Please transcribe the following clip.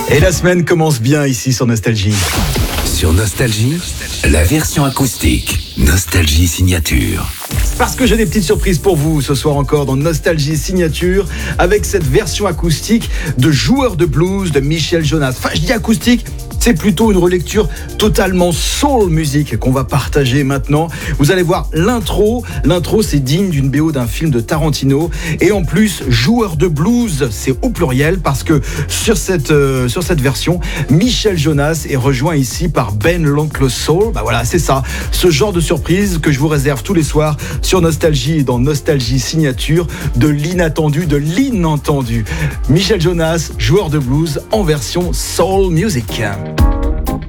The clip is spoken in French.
Et la semaine commence bien ici sur Nostalgie. Sur Nostalgie, la version acoustique. Nostalgie Signature. Parce que j'ai des petites surprises pour vous ce soir encore dans Nostalgie Signature avec cette version acoustique de Joueur de blues de Michel Jonas. Enfin, je dis acoustique, c'est plutôt une relecture totalement soul music qu'on va partager maintenant. Vous allez voir l'intro. L'intro, c'est digne d'une BO d'un film de Tarantino. Et en plus, Joueur de blues, c'est au pluriel parce que sur cette version, Michel Jonas est rejoint ici par Ben l'Oncle Soul. Bah voilà, c'est ça. Ce genre de surprise que je vous réserve tous les soirs sur Nostalgie et dans Nostalgie Signature, de l'inattendu, de l'inentendu. Michel Jonas, Joueur de blues en version soul music.